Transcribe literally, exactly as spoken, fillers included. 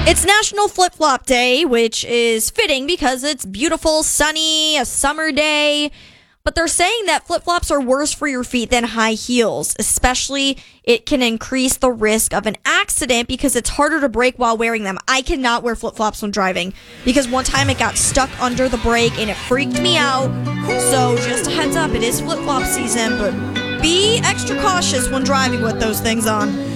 It's National Flip Flop Day, which is fitting because it's beautiful, sunny, a summer day. But they're saying that flip-flops are worse for your feet than high heels. Especially, it can increase the risk of an accident because it's harder to brake while wearing them. I cannot wear flip-flops when driving because one time it got stuck under the brake and it freaked me out. So just a heads up, it is flip-flop season, but be extra cautious when driving with those things on.